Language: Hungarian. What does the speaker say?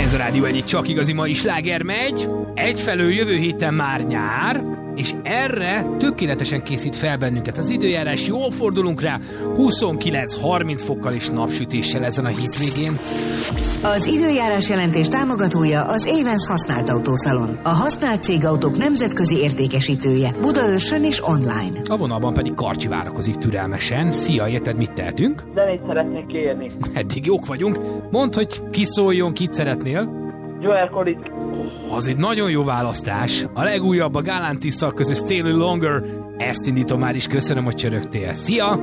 Ez a Rádió Egy csak igazi mai sláger megy. Egyfelől jövő héten már nyár, és erre tökéletesen készít fel bennünket az időjárás. Jól fordulunk rá, 29-30 fokkal és napsütéssel ezen a hétvégén. Az időjárás jelentés támogatója az Évensz használt autószalon. A használt cégautók nemzetközi értékesítője. Budaörsön és online. A vonalban pedig Karcsi várakozik türelmesen. Szia, érted, mit tehetünk? Zenét szeretnék kérni. Eddig jók vagyunk. Mondd, hogy ki szóljon, kit szeretnél. Joel Collins. Az egy nagyon jó választás. A legújabb a Galantis között Stay Longer. Ezt indítom már is, köszönöm, hogy csörögtél. Szia!